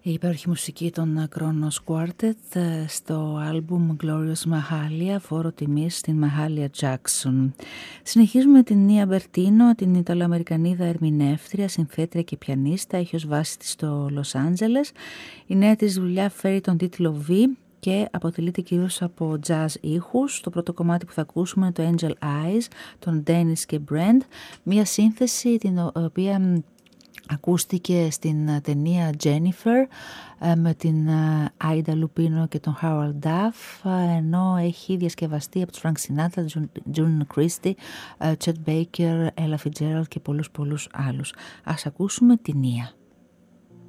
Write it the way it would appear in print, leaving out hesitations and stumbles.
Η υπέροχη μουσική των Kronos Quartet στο άλμπουμ Glorious Mahalia, φόρο τιμής στην Mahalia Jackson. Συνεχίζουμε την Νία Μπερτίνο, την Ιταλοαμερικανίδα ερμηνεύτρια, συνθέτρια και πιανίστα. Έχει ως βάση της στο Λος Άντζελες. Η νέα της δουλειά φέρει τον τίτλο V και αποτελείται κυρίως από jazz ήχους. Το πρώτο κομμάτι που θα ακούσουμε είναι το Angel Eyes των Dennis και Brent, μια σύνθεση την οποία ακούστηκε στην ταινία Jennifer με την Άιντα Λουπίνο και τον Harold Duff, ενώ έχει διασκευαστεί από τους Frank Sinatra, June Christy, Chet Baker, Ella Fitzgerald και πολλούς άλλους. Ας ακούσουμε την Νία.